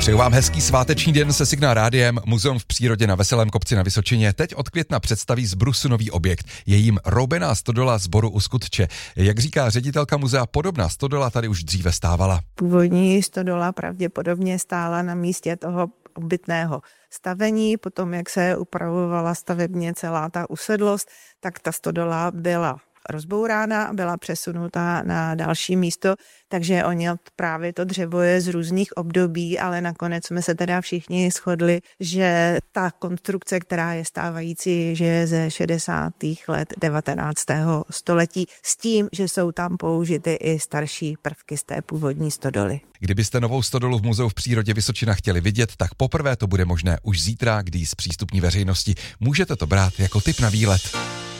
Přeju vám hezký sváteční den se Signál rádiem. Muzeum v přírodě na Veselém kopci na Vysočině teď od května představí z brusu nový objekt. Je jím roubená stodola z boru u Skutče. Jak říká ředitelka muzea, podobná stodola tady už dříve stávala. Původní stodola pravděpodobně stála na místě toho obytného stavení, potom jak se upravovala stavebně celá ta usedlost, tak ta stodola byla rozbourána a byla přesunuta na další místo, takže oni právě to dřevo je z různých období, ale nakonec jsme se teda všichni shodli, že ta konstrukce, která je stávající, že je ze 60. let 19. století, s tím, že jsou tam použity i starší prvky z té původní stodoly. Kdybyste novou stodolu v Muzeu v přírodě Vysočina chtěli vidět, tak poprvé to bude možné už zítra, kdy ji zpřístupní veřejnosti. Můžete to brát jako tip na výlet.